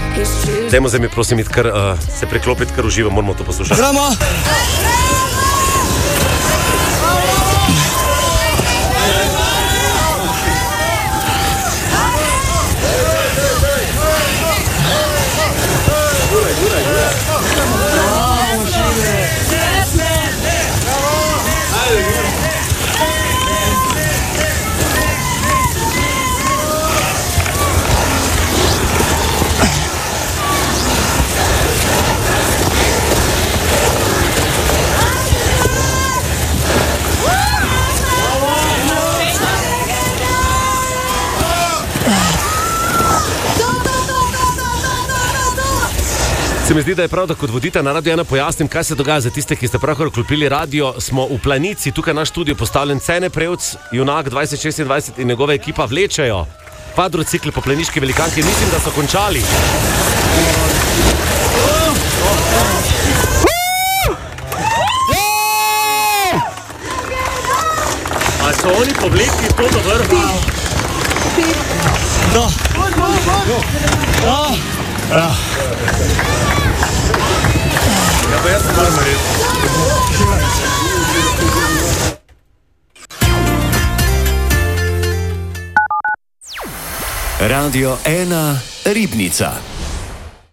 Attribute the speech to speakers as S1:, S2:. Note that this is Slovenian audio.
S1: Dajmo zdaj mi prosim se preklopiti kar uživo, moramo to poslušati.
S2: Gremo!
S1: Se mi zdi, da je prav, da kot voditelj na Radio 1 pojasnim, kaj se dogaja za tiste, ki ste pravkar vklopili radio. Smo v Planici, tukaj naš studio postavljen Cene Prevc, junak 2026 in njegova ekipa vlečejo kvadrocikl po planiški velikanki. Mislim, da so končali. A so oni povlekli to do vrha?
S2: Da.
S1: Ja, pa jaz sem moram narediti.
S3: Radio 1 Ribnica.